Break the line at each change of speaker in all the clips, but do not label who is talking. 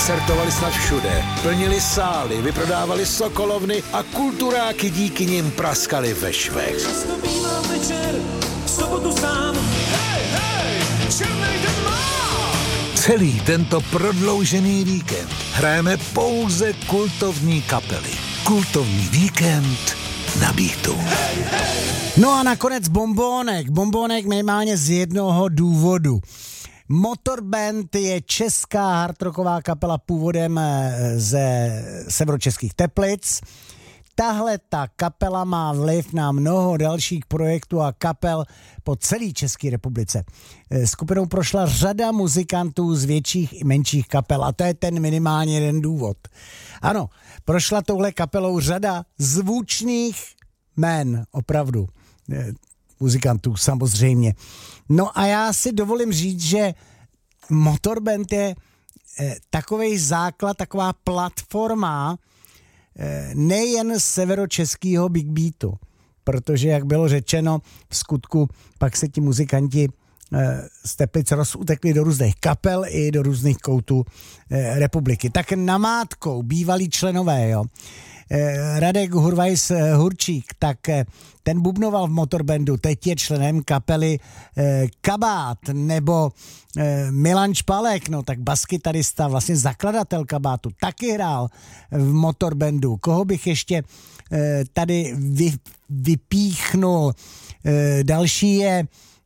koncertovali snad všude. Plnili sály, vyprodávali sokolovny a kulturáky díky nim praskali ve švech.
Často bývám večer, v sobotu sám. Hej, hej, černej den mám!
Celý tento prodloužený víkend hrajeme pouze kultovní kapely. Kultovní víkend na Beatu.
Hej, hej!
No a nakonec Bombónek. Bombónek minimálně z jednoho důvodu. Motorband je česká hardrocková kapela původem ze severočeských Teplic. Tahle ta kapela má vliv na mnoho dalších projektů a kapel po celé České republice. Skupinou prošla řada muzikantů z větších i menších kapel a to je ten minimálně jeden důvod. Ano, prošla touhle kapelou řada zvučných jmén, opravdu. Muzikantů samozřejmě. No a já si dovolím říct, že Motorband je takovej základ, taková platforma nejen severočeského Big Beatu, protože, jak bylo řečeno, v skutku pak se ti muzikanti z Teplic rozutekli do různých kapel i do různých koutů republiky. Tak namátkou bývalí členové, jo. Radek Hurvajs Hurčík, tak ten bubnoval v Motorbandu, teď je členem kapely Kabát, nebo Milan Špalek, no tak baskytarista, vlastně zakladatel Kabátu, taky hrál v Motorbandu. Koho bych ještě tady vypíchnul? Další je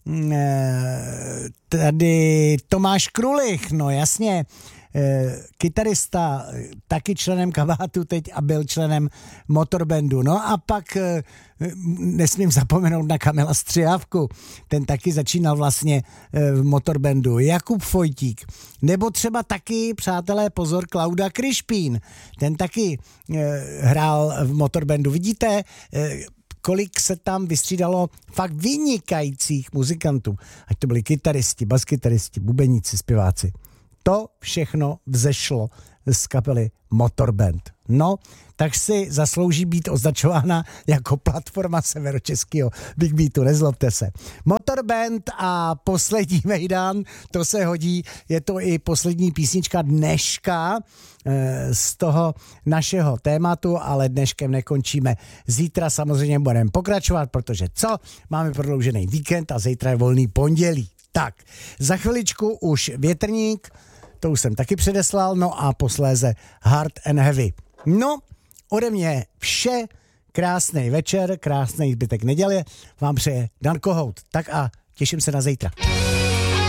tady Tomáš Krulich, no jasně, kytarista, taky členem Kabátu teď a byl členem Motorbandu. No a pak nesmím zapomenout na Kamila Střihavku, ten taky začínal vlastně v Motorbandu. Jakub Fojtík, nebo třeba taky, přátelé, pozor, Klauda Krišpín, ten taky hrál v Motorbandu. Vidíte, kolik se tam vystřídalo fakt vynikajících muzikantů. Ať to byli kytaristi, baskytaristi, bubeníci, zpěváci. To všechno vzešlo z kapely Motorband. No, tak si zaslouží být označována jako platforma severočeského Big Beatu, nezlobte se. Motorband a poslední mejdan, to se hodí, je to i poslední písnička dneška z toho našeho tématu, ale dneškem nekončíme. Zítra samozřejmě budeme pokračovat, protože co? Máme prodloužený víkend a zítra je volný pondělí. Tak, za chviličku už Větrník, to už jsem taky předeslal, no a posléze Hard and Heavy. No, ode mě vše, krásný večer, krásný zbytek neděle, vám přeje Dan Kohout. Tak a těším se na zítra.